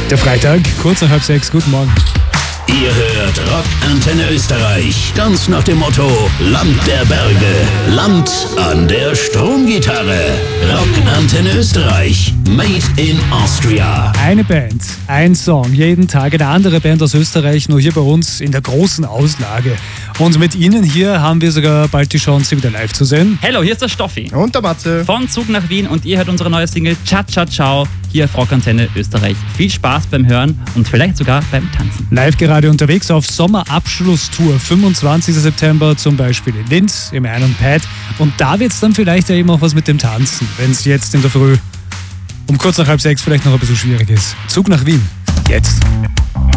Der Freitag, kurz nach 5:30. Guten Morgen. Ihr hört Rock Antenne Österreich. Ganz nach dem Motto: Land der Berge, Land an der Stromgitarre. Rock Antenne Österreich. Made in Austria. Eine Band, ein Song, jeden Tag eine andere Band aus Österreich, nur hier bei uns in der großen Auslage. Und mit Ihnen hier haben wir sogar bald die Chance, Sie wieder live zu sehen. Hello, hier ist der Stoffi. Und der Matze. Von Zug nach Wien und ihr hört unsere neue Single Cha Cha Ciao hier auf Rock Antenne Österreich. Viel Spaß beim Hören und vielleicht sogar beim Tanzen. Live gerade unterwegs auf Sommerabschlusstour, 25. September zum Beispiel in Linz, im Iron Pad. Und da wird es dann vielleicht ja eben auch was mit dem Tanzen, wenn es jetzt in der Früh um kurz nach 5:30 vielleicht noch ein bisschen schwierig ist. Zug nach Wien, jetzt.